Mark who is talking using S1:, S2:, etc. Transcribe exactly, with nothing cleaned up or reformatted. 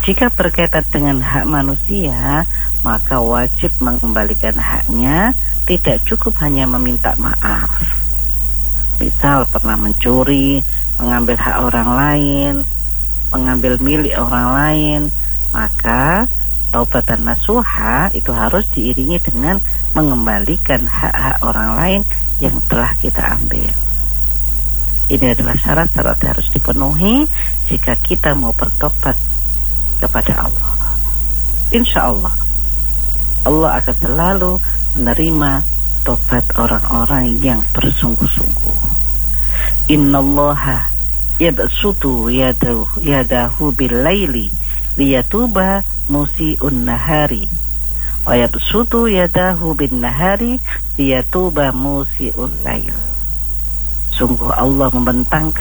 S1: Jika berkaitan dengan hak manusia, maka wajib mengembalikan haknya, tidak cukup hanya meminta maaf. Misal pernah mencuri, mengambil hak orang lain, mengambil milik orang lain, maka taubatan nasuha itu harus diiringi dengan mengembalikan hak-hak orang lain yang telah kita ambil. Ini adalah syarat-syarat yang harus dipenuhi jika kita mau bertobat kepada Allah. Insya Allah Allah akan selalu menerima tobat orang-orang yang bersungguh-sungguh. Innallaha yabsutu yadahu yadahu bil-laili liyatuba musii'un nahari wa yabsutu yadahu bin-nahari liyatuba musii'ul lail. Sungguh Allah membentangkan